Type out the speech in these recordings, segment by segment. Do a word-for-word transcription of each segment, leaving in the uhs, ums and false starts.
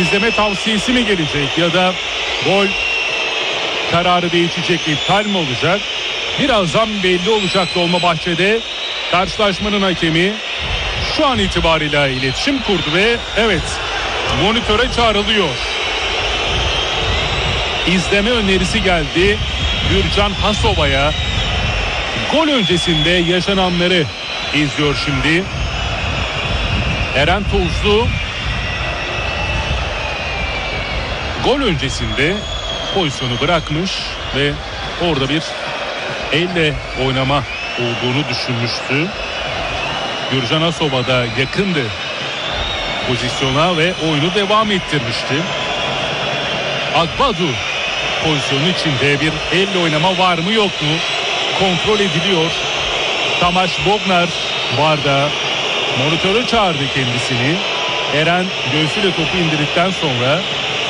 izleme tavsiyesi mi gelecek ya da gol kararı değişecek, iptal mi olacak? Birazdan belli olacak Dolmabahçe'de. Karşılaşmanın hakemi şu an itibariyle iletişim kurdu ve evet, monitöre çağrılıyor. İzleme önerisi geldi Gürcan Hasova'ya. Gol öncesinde yaşananları izliyor şimdi. Eren Tozlu gol öncesinde pozisyonu bırakmış ve orada bir elle oynama olduğunu düşünmüştü. Gürcan Hasova da yakındı pozisyona ve oyunu devam ettirmişti. Agbadu pozisyonun içinde bir elle oynama var mı yok mu kontrol ediliyor. Tamaş Bognar var da monitöre çağırdı kendisini. Eren göğsüyle topu indirdikten sonra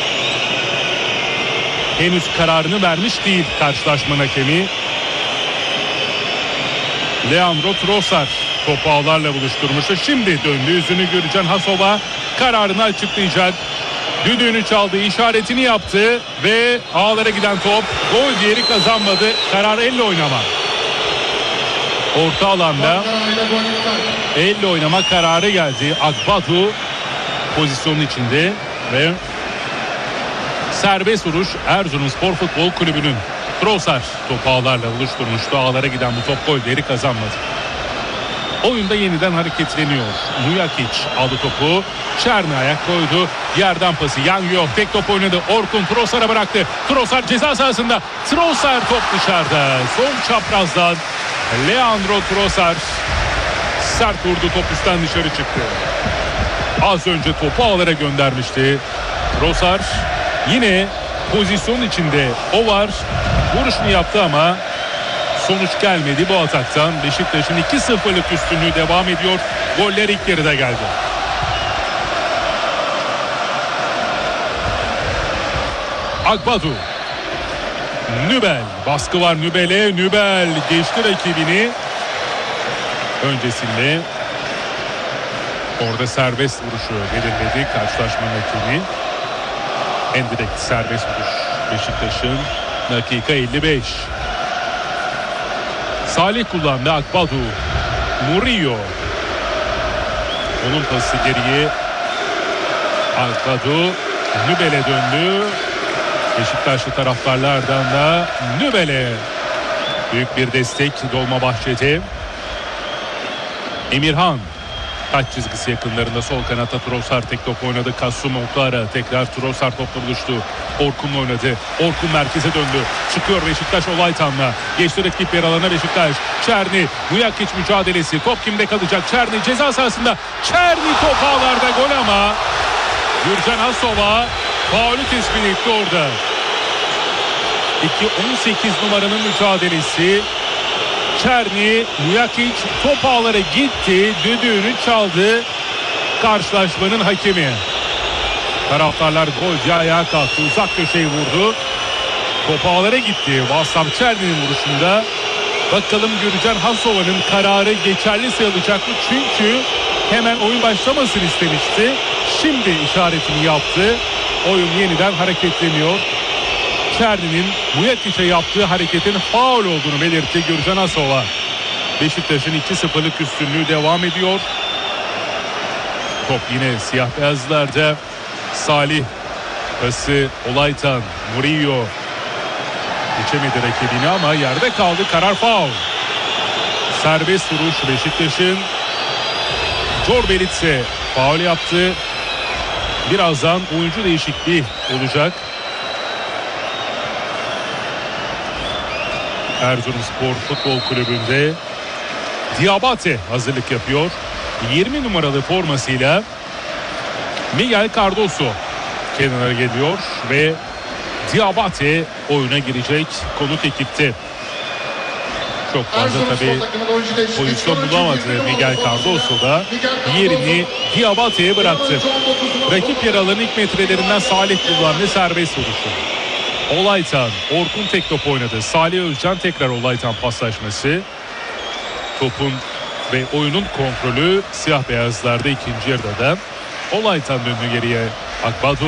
henüz kararını vermiş değil karşılaşmanın hakemi. Leandro Trossard topu ağlarla buluşturmuştu. Şimdi döndü yüzünü Gürcan Hasova, kararını açıklayacak. Düdüğünü çaldı, işaretini yaptı ve ağlara giden top gol, diğeri kazanmadı. Karar elle oynama. Orta alanda elle oynama kararı geldi. Agbadu pozisyonun içinde ve serbest vuruş Erzurumspor Futbol Kulübü'nün. Trossard topu ağlarla buluşturmuştu. Ağlara giden bu top gol, diğeri kazanmadı. Oyunda yeniden hareketleniyor. Mujakic aldı topu. Çerni ayak koydu. Yerden pası. Yang yok. Tek top oynadı. Orkun Trossard'a bıraktı. Trossard ceza sahasında. Trossard top dışarıda. Son çaprazdan Leandro Trossard sert vurdu. Top üstten dışarı çıktı. Az önce topu ağlara göndermişti. Trossard yine pozisyon içinde o var. Vuruşunu yaptı ama sonuç gelmedi bu ataktan. Beşiktaş'ın iki sıfırlık üstünlüğü devam ediyor. Goller ilk yarıda geldi. Agbadu. Nübel. Baskı var Nübel'e. Nübel geçti rakibini. Öncesinde orada serbest vuruşu belirledi karşılaşmanın hakemi. En direkt serbest vuruş Beşiktaş'ın. Dakika elli beş. Salih kullandı. Agbadu. Murillo. Onun pası geriye. Agbadu Nübel'e döndü. Beşiktaşlı taraftarlardan da Nübel'e büyük bir destek Dolmabahçe'de. Emirhan taç çizgisi yakınlarında sol kanatta Trossard tek top oynadı. Kasum Oklara tekrar Trossard topla buluştu. Orkun'la oynadı. Orkun merkeze döndü. Çıkıyor Beşiktaş Olaytan'la. Geçti rakip yer alana Beşiktaş. Çerni. Mujakic mücadelesi. Top kimde kalacak? Çerni ceza sahasında. Çerni top ağlarda, gol ama Gürcan Hasova faulü tespit etti orada. iki on sekiz numaranın mücadelesi. Çerni, Mujakic top ağlara gitti. Düdüğünü çaldı karşılaşmanın hakemi. Taraftarlar golcü ayağa kalktı. Uzak köşeyi vurdu. Top ağlara gitti. Vassam Çerni'nin vuruşunda. Bakalım Gürcan Hasova'nın kararı geçerli sayılacak mı? Çünkü hemen oyun başlamasını istemişti. Şimdi işaretini yaptı. Oyun yeniden hareketleniyor. Çerni'nin Mujakic'e yaptığı hareketin faul olduğunu belirtti Gürcan Hasova. Beşiktaş'ın iki sıfırlık üstünlüğü devam ediyor. Top yine siyah beyazlarda. Salih pası Olaytan. Murillo geçemedi rakibini ama yerde kaldı. Karar faul. Serbest vuruş Beşiktaş'ın. Corbelitse faul yaptı. Birazdan oyuncu değişikliği olacak. Erzurumspor Futbol Kulübü'nde Diabate hazırlık yapıyor. yirmi numaralı formasıyla Miguel Cardoso kenara geliyor ve Diabate oyuna girecek konuk ekipte. Çok fazla tabii pozisyon bulamadı Miguel Cardoso da yerini Diabate'ye bıraktı. Rakip yer alanın ilk metrelerinden Salih kullandı serbest vuruşu. Olaytan, Orkun tek top oynadı. Salih Özcan tekrar Olaytan paslaşması. Topun ve oyunun kontrolü siyah beyazlarda ikinci yarıda da. Olaytan döndü geriye. Agbadu